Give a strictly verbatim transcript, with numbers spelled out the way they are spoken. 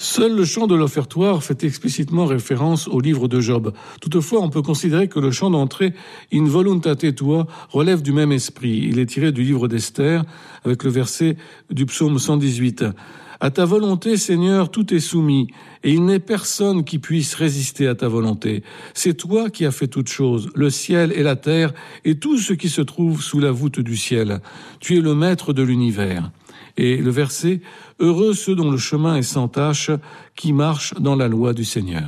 Seul le chant de l'offertoire fait explicitement référence au livre de Job. Toutefois, on peut considérer que le chant d'entrée In voluntate tua relève du même esprit. Il est tiré du livre d'Esther avec le verset du psaume cent dix-huit. À ta volonté, Seigneur, tout est soumis, et il n'est personne qui puisse résister à ta volonté. C'est toi qui as fait toutes choses, le ciel et la terre, et tout ce qui se trouve sous la voûte du ciel. Tu es le maître de l'univers. Et le verset « Heureux ceux dont le chemin est sans tache, qui marchent dans la loi du Seigneur ».